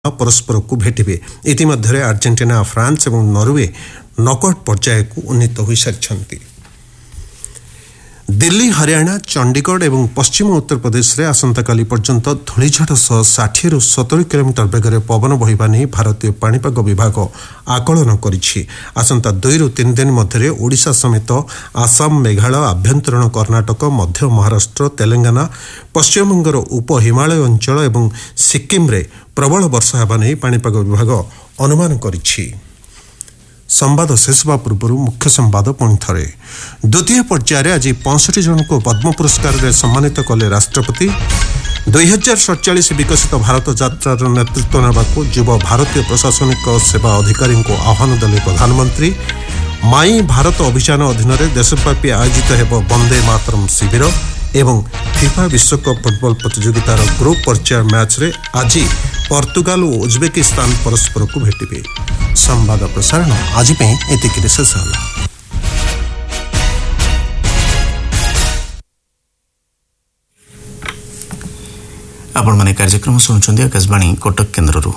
परस्पर को भेटे। इतिमध्य अर्जेंटीना, फ्रांस और नॉर्वे नॉकआउट पर्याय को उन्नीत हो सारी। दिल्ली, हरियाणा, चंडीगढ़ और पश्चिम उत्तर प्रदेश में आसंता काली पर्यंत धूलीझड़ सह 60 ରୁ 70 किलोमीटर बेगर पवन बहिबा नहीं भारतीय पाणीपाग विभाग आकलन करिछि। आसंता 2 ରୁ 3 दिन मध्य ओडिशा समेत आसाम, मेघालय, आभ्यंतरण कर्नाटक, मध्य महाराष्ट्र, तेलंगाना, पश्चिमबंगर उप हिमालय अंचल और सिक्किम रे प्रबल वर्षा हेबा नहीं पाणीपाग विभाग अनुमान करिछि। संवाद शेष होगा पूर्व मुख्य संवाद पुणी थे। द्वितीय पर्यायर आज 65 जन को पद्म पुरस्कार रे सम्मानित कले राष्ट्रपति। 2047 विकसित भारत यात्रार नेतृत्व नेबाकू युव भारतीय प्रशासनिक सेवा अधिकारी को आह्वान देले प्रधानमंत्री। माई भारत अभियान अधीन देशव्यापी आयोजित हेब वंदे मातरम शिविर एवं फिफा विश्वकप फुटबॉल प्रतियोगितार ग्रुप पर्याय मैच रे आज पोर्तुगाल और उज्बेकिस्तान परस्पर को भेटे। संवाद प्रसारण आज एतिक शेष होला। आपण माने कार्यक्रम सुनुचंदी आकाशवाणी कटक केन्द्ररू।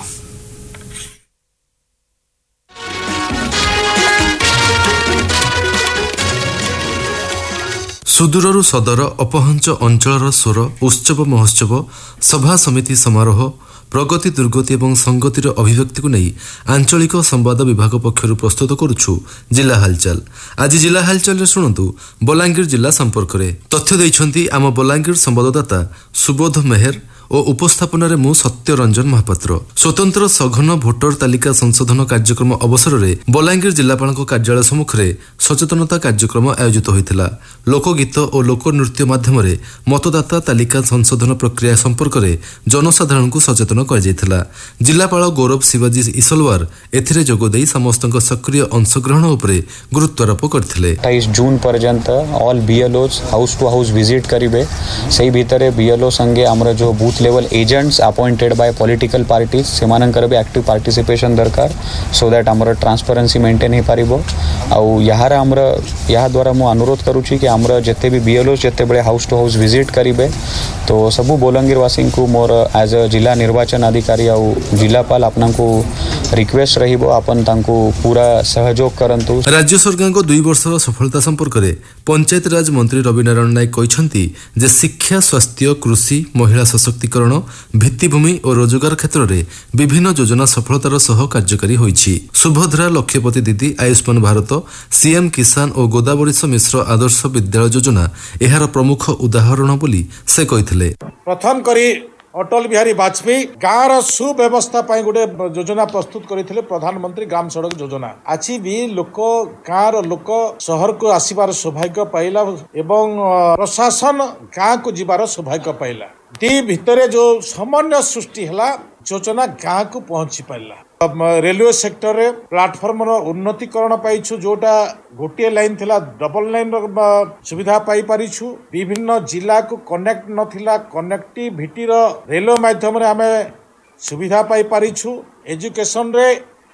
सुदूररू सदर अपहंच अंचलर स्वर उत्सव महोत्सव सभा समिति समारोह प्रगति दुर्गति और संगतिर अभिव्यक्ति को नहीं आंचलिक संवाद विभाग पक्षर प्रस्तुत करुछु जिला हालचाल। आज जिला हालचाल शुणु बलांगीर जिला संपर्क में तथ्य देइछंती आम बलांगीर संवाददाता सुबोध मेहर और उपस्थापन मु सत्य रंजन महापात्र। स्वतंत्र सघन भोटर तालिका संशोधन कार्यक्रम अवसर में बलांगीर जिलापाल कार्यालय सम्मुख में सचेतनता कार्यक्रम आयोजित होता। लोकगीत और लोकनृत्य माध्यम मतदाता तालिका संशोधन प्रक्रिया संपर्क में जनसाधारण को सचेतन कर जिलापाल गौरव शिवाजी ईसलवार एथिरे जोगदेई समस्त सक्रिय अंशग्रहण उपरे गुरुत्वारोप करथिले। 28 जून पर्यंत all बीएलओज house to house visit करिवे। सही भीतर बीएलओ संगे हमर जो booth level agents appointed by political parties सेमानंकर भी एक्टिव पार्टिसिपेशन दरकार सो दैट हमर ट्रांसपेरेंसी मेंटेन हो पारिबो। आउ यार हमर या द्वारा मु अनुरोध करूची कि हमर जते भी बीएलओ जते बड़े हाउस टू हाउस विजिट करिवे तो सबु बोलंगीर वासी को मोर एज अ जिला निर्वाचन अधिकारी आउ जिलापाल आपन को रिक्वेस्ट रहिबो आपन तांको पूरा सहयोग करंतु। राज्य सरकार को 2 वर्षर सफलता संपर्क में पंचायत राज मंत्री रविनारायण नायक कहते जे शिक्षा, स्वास्थ्य, कृषि, महिला सशक्तिकरण, भित्तिभूमि और रोजगार क्षेत्र में विभिन्न योजना सफलतार सह कार्यकारी होइछि। सुभद्रा, लक्ष्यपति दीदी, आयुष्मान भारत, सीएम किसान और गोदावरीश मिश्र आदर्श विद्यालय योजना एहार प्रमुख उदाहरण बोली से कहथिले। प्रथम करी अटल बिहारी वाजपेयी गाँव सुव्यवस्था गोटे योजना प्रस्तुत करते प्रधानमंत्री ग्राम सड़क योजना। आज भी लोक गाँव लोक सहर को आसबार सौभाग्य पाइला एवं प्रशासन गाँव को जीवार सौभाग्य पाइला। दी भितर जो समन्वय सृष्टि है योजना गाँव को पहुंची पाइला। रेलवे सेक्टर रे प्लाटफॉर्म उन्नतीकरण पाइछु जोटा गोटे लाइन थिला डबल लाइन सुविधा पाई पारिछु। विभिन्न जिला को कनेक्ट नथिला कनेक्टिविटी रेलवे माध्यम रे आमे सुविधा पाई पारिछु। एजुकेशन रे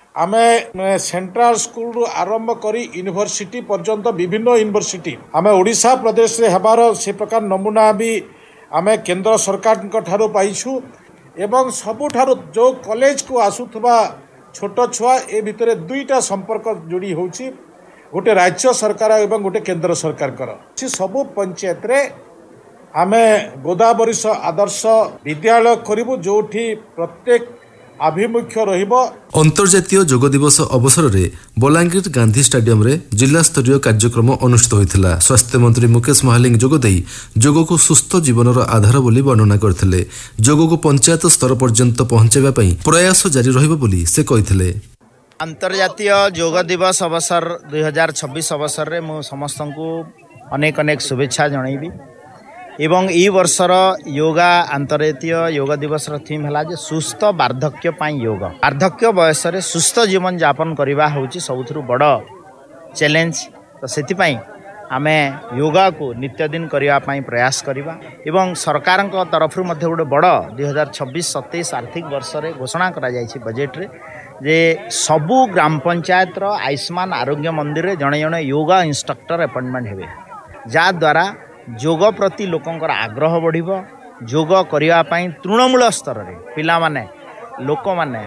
आमे सेंट्रल स्कूल रु आरंभ करी यूनिवर्सिटी पर्यंत विभिन्न यूनिवर्सिटी आमे ओडिशा प्रदेश रे हेबार से प्रकार नमूना भी आमे केंद्र सरकार ठारो पाइछु। एवं सबुठारु जो कॉलेज को आसुथबा छोट छुआ ए भितर 2टा संपर्क जोड़ी होछि गोटे राज्य सरकार एवं गोटे केंद्र सरकार कर सबु पंचायत रे आमे गोदावरीश आदर्श विद्यालय करिबु जोठी प्रत्येक आभिमुख्य रहिबो। अंतर्जातीय योग दिवस अवसर में बलांगीर गांधी स्टेडियम रे जिला स्तरीय कार्यक्रम अनुष्ठित होता। स्वास्थ्य मंत्री मुकेश महालिंग जोगदेई योग को सुस्थ जीवन आधार बोली वर्णना करथिले। योग को पंचायत स्तर पर्यंत पहुंचाइबा पई प्रयास जारी रहिबो बोली से कहिथिले। अंतर्जातीय योग दिवस अवसर 2026 अवसर रे मु समस्त को अनेक अनेक शुभेच्छा जणाइबी एवं ई वर्षर योगा अंतर्जातीय योग दिवस थीम है जे सुस्थ वार्धक्य योग। वार्धक्य बयस रे सुस्थ जीवन यापन करवा होची सबुथुरु बड़ चैलेंज। तो सेतिपई आमे योगा को नित्य दिन करबा पई प्रयास करबा एवं सरकार तरफ मध्य गोटे बड़ 2026-27 आर्थिक वर्ष रे घोषणा करा जायछि बजेट रे जे सबु ग्राम पंचायत रो आयुष्मान आरोग्य मंदिर रे जणे जणे योगा इंस्ट्रक्टर अपॉइंटमेंट हेबे जा द्वारा योग प्रति लोकंकर आग्रह बढ़िबो। योग करिया पई तृणमूल स्तर रे पिला माने लोक माने